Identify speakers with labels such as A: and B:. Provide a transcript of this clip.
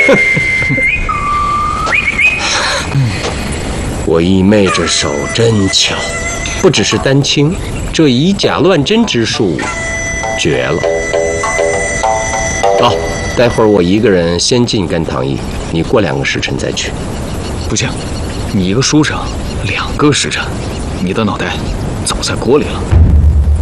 A: 我义妹这手真巧，不只是丹青，这以假乱真之术绝了。好，待会儿我一个人先进甘棠驿，你过2个时辰再去。
B: 不行，你一个书生，2个时辰，你的脑袋早在锅里了。